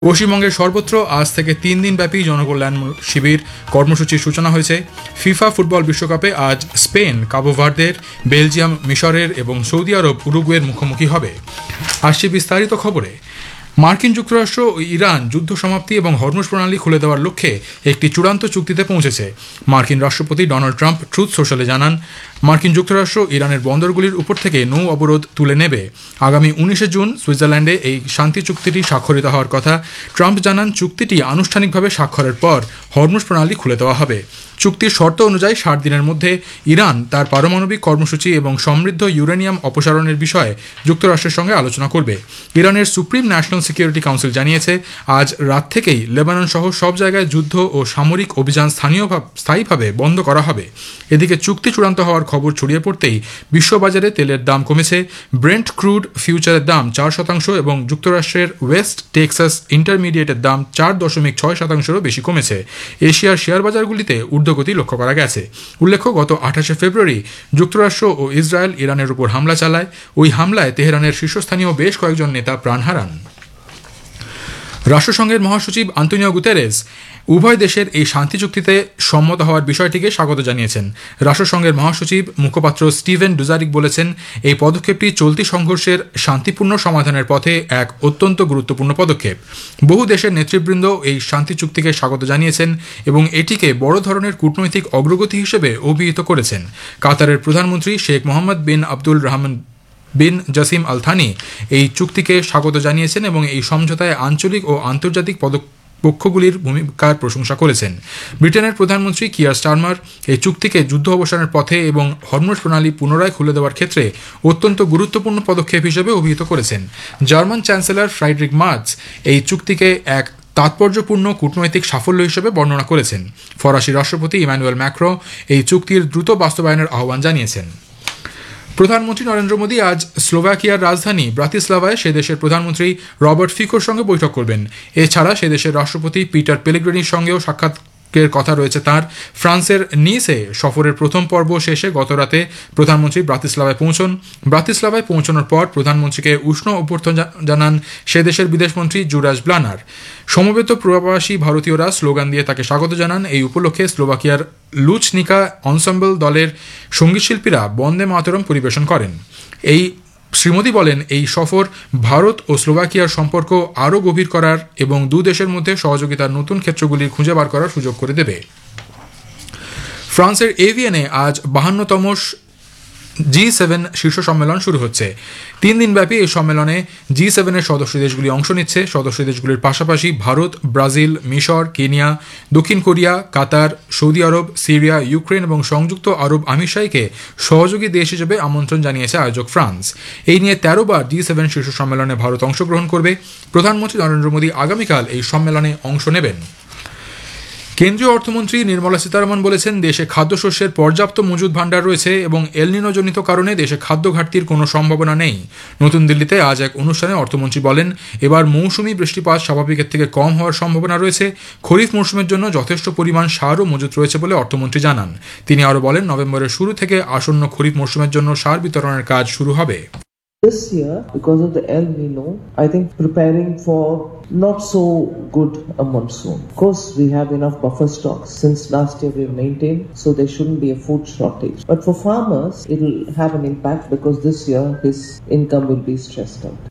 পশ্চিমবঙ্গের সর্বত্র আজ থেকে 3 দিনব্যাপী জনকল্যাণ শিবির কর্মসূচির সূচনা হয়েছে। ফিফা ফুটবল বিশ্বকাপে আজ স্পেন কাবো ভার্দের, বেলজিয়াম মিশরের এবং সৌদি আরব উরুগুয়ের মুখোমুখি হবে। আসছে বিস্তারিত খবরে। মার্কিন যুক্তরাষ্ট্র ও ইরান যুদ্ধ সমাপ্তি এবং হরমুজ প্রণালী খুলে দেওয়ার লক্ষ্যে একটি চূড়ান্ত চুক্তিতে পৌঁছেছে। মার্কিন রাষ্ট্রপতি ডোনাল্ড ট্রাম্প ট্রুথ সোশ্যালে জানান, মার্কিন যুক্তরাষ্ট্র ইরানের বন্দরগুলির উপর থেকে নৌ অবরোধ তুলে নেবে। আগামী 19 জুন সুইজারল্যান্ডে এই শান্তি চুক্তিটি স্বাক্ষরিত হওয়ার কথা। ট্রাম্প জানান, চুক্তিটি আনুষ্ঠানিকভাবে স্বাক্ষরের পর হরমুজ প্রণালী খুলে দেওয়া হবে। চুক্তির শর্ত অনুযায়ী 60 দিনের মধ্যে ইরান তার পারমাণবিক কর্মসূচি এবং সমৃদ্ধ ইউরেনিয়াম অপসারণের বিষয়ে যুক্তরাষ্ট্রের সঙ্গে আলোচনা করবে। ইরানের সুপ্রিম ন্যাশনাল সিকিউরিটি কাউন্সিল জানিয়েছে, আজ রাত থেকেই লেবানন সহ সব জায়গায় যুদ্ধ ও সামরিক অভিযান স্থায়ীভাবে বন্ধ করা হবে। এদিকে চুক্তি চূড়ান্ত হওয়ার খবর ছড়িয়ে পড়তেই বিশ্ববাজারে তেলের দাম কমেছে। ব্রেন্ট ক্রুড ফিউচারের দাম 4% এবং যুক্তরাষ্ট্রের ওয়েস্ট টেক্সাস ইন্টারমিডিয়েটের দাম 4.6%-এরও বেশি কমেছে। এশিয়ার শেয়ার বাজারগুলিতে ঊর্ধ্বগতি লক্ষ্য করা গেছে। উল্লেখ্য, গত 28 ফেব্রুয়ারি যুক্তরাষ্ট্র ও ইসরায়েল ইরানের উপর হামলা চালায়। ওই হামলায় তেহরানের শীর্ষস্থানীয় বেশ কয়েকজন নেতা প্রাণ হারান। রাষ্ট্রসংঘের মহাসচিব আন্তোনিও গুতেরেস উভয় দেশের এই শান্তি চুক্তিতে সম্মত হওয়ার বিষয়টিকে স্বাগত জানিয়েছেন। রাষ্ট্রসংঘের মহাসচিব মুখপাত্র স্টিভেন ডুজারিক বলেছেন, এই পদক্ষেপটি চলতি সংঘর্ষের শান্তিপূর্ণ সমাধানের পথে এক অত্যন্ত গুরুত্বপূর্ণ পদক্ষেপ। বহু দেশের নেতৃবৃন্দ এই শান্তি চুক্তিকে স্বাগত জানিয়েছেন এবং এটিকে বড় ধরনের কূটনৈতিক অগ্রগতি হিসেবে অভিহিত করেছেন। কাতারের প্রধানমন্ত্রী শেখ মোহাম্মদ বিন আব্দুল রহমান বিন জাসিম আল থানি এই চুক্তিকে স্বাগত জানিয়েছেন এবং এই সমঝোতায় আঞ্চলিক ও আন্তর্জাতিক পক্ষগুলির ভূমিকার প্রশংসা করেছেন। ব্রিটেনের প্রধানমন্ত্রী কিয়ার স্টারমার এই চুক্তিকে যুদ্ধ অবসানের পথে এবং হরমুজ প্রণালী পুনরায় খুলে দেওয়ার ক্ষেত্রে অত্যন্ত গুরুত্বপূর্ণ পদক্ষেপ হিসেবে অভিহিত করেছেন। জার্মান চ্যান্সেলর ফ্রাইডরিক মার্জ এই চুক্তিকে এক তাৎপর্যপূর্ণ কূটনৈতিক সাফল্য হিসেবে বর্ণনা করেছেন। ফরাসি রাষ্ট্রপতি ইমানুয়েল ম্যাক্রো এই চুক্তির দ্রুত বাস্তবায়নের আহ্বান জানিয়েছেন। প্রধানমন্ত্রী নরেন্দ্র মোদী আজ স্লোভাকিয়ার রাজধানী ব্রাতিস্লাভায় সে দেশের প্রধানমন্ত্রী রবার্ট ফিকোর সঙ্গে বৈঠক করবেন। এছাড়া সে দেশের রাষ্ট্রপতি পিটার পেলেগ্রিনির সঙ্গেও সাক্ষাতের কথা রয়েছে তাঁর। ফ্রান্সের নিসে সফরের প্রথম পর্ব শেষে গতরাতে প্রধানমন্ত্রী ব্রাতিস্লাভায় পৌঁছন। ব্রাতিস্লাভায় পৌঁছানোর পর প্রধানমন্ত্রীকে উষ্ণ অভ্যর্থনা জানান সে দেশের বিদেশমন্ত্রী জুরাজ ব্লানার। সমবেত প্রবাসী ভারতীয়রা স্লোগান দিয়ে তাকে স্বাগত জানান। এই উপলক্ষে স্লোভাকিয়ার লুচনিকা অনসাম্বল দলের সঙ্গীতশিল্পীরা বন্দে মাতরম পরিবেশন করেন। শ্রীমোদী বলেন, এই সফর ভারত ও স্লোভাকিয়ার সম্পর্ক আরও গভীর করার এবং দু দেশের মধ্যে সহযোগিতার নতুন ক্ষেত্রগুলি খুঁজে বার করার সুযোগ করে দেবে। ফ্রান্সের এভিয়েনে আজ 52তম G7 শীর্ষ সম্মেলন শুরু হচ্ছে। 3 দিনব্যাপী এই সম্মেলনে G7-এর সদস্য দেশগুলি অংশ নিচ্ছে। সদস্য দেশগুলির পাশাপাশি ভারত, ব্রাজিল, মিশর, কেনিয়া, দক্ষিণ কোরিয়া, কাতার, সৌদি আরব, সিরিয়া, ইউক্রেন এবং সংযুক্ত আরব আমিরশাহীকে সহযোগী দেশ হিসেবে আমন্ত্রণ জানিয়েছে আয়োজক ফ্রান্স। এই নিয়ে 13 বার G7 শীর্ষ সম্মেলনে ভারত অংশগ্রহণ করবে। প্রধানমন্ত্রী নরেন্দ্র মোদী আগামীকাল এই সম্মেলনে অংশ নেবেন। কেন্দ্রীয় অর্থমন্ত্রী নির্মলা সীতারমণ বলেছেন, দেশে খাদ্যশস্যের পর্যাপ্ত মজুদ ভাণ্ডার রয়েছে এবং এলনিনোজনিত কারণে দেশে খাদ্য ঘাটতির কোনো সম্ভাবনা নেই। নতুন দিল্লিতে আজ এক অনুষ্ঠানে অর্থমন্ত্রী বলেন, এবার মৌসুমি বৃষ্টিপাত স্বাভাবিকের থেকে কম হওয়ার সম্ভাবনা রয়েছে। খরিফ মৌসুমের জন্য যথেষ্ট পরিমাণ সারও মজুত রয়েছে বলে অর্থমন্ত্রী জানান। তিনি আরও বলেন, নভেম্বরের শুরু থেকে আসন্ন খরিফ মৌসুমের জন্য সার বিতরণের কাজ শুরু হবে। This year, because of the El Nino, I think preparing for not so good a monsoon. Of course, we have enough buffer stocks. Since last year we have maintained, so there shouldn't be a food shortage. But for farmers, it will have an impact because this year his income will be stressed out.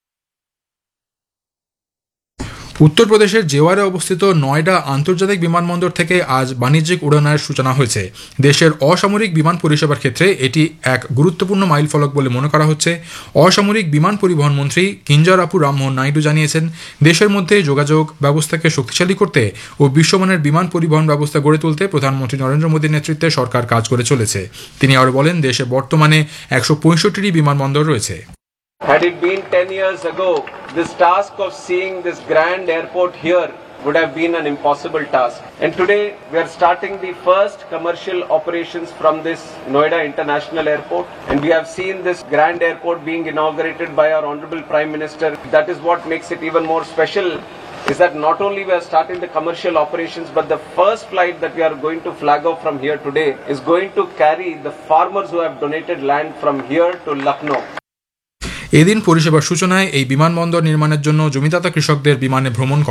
উত্তরপ্রদেশের জেওয়ারে অবস্থিত নয়ডা আন্তর্জাতিক বিমানবন্দর থেকে আজ বাণিজ্যিক উড়ানের সূচনা হয়েছে। দেশের অসামরিক বিমান পরিষেবার ক্ষেত্রে এটি এক গুরুত্বপূর্ণ মাইলফলক বলে মনে করা হচ্ছে। অসামরিক বিমান পরিবহন মন্ত্রী কিঞ্জারাপু রামমোহন নাইডু জানিয়েছেন, দেশের মধ্যে যোগাযোগ ব্যবস্থাকে শক্তিশালী করতে ও বিশ্বমানের বিমান পরিবহন ব্যবস্থা গড়ে তুলতে প্রধানমন্ত্রী নরেন্দ্র মোদীর নেতৃত্বে সরকার কাজ করে চলেছে। তিনি আরও বলেন, দেশে বর্তমানে 165টি বিমানবন্দর রয়েছে। Had it been 10 years ago, this task of seeing this grand airport here would have been an impossible task. And today we are starting the first commercial operations from this Noida International Airport. And we have seen this grand airport being inaugurated by our Honorable Prime Minister. That is what makes it even more special, is that not only we are starting the commercial operations, but the first flight that we are going to flag off from here today is going to carry the farmers who have donated land from here to Lucknow. এদিন পরিষেবার সূচনায় এই বিমানবন্দর নির্মাণের জন্য জমিদাতা কৃষকদের বিমানে ভ্রমণ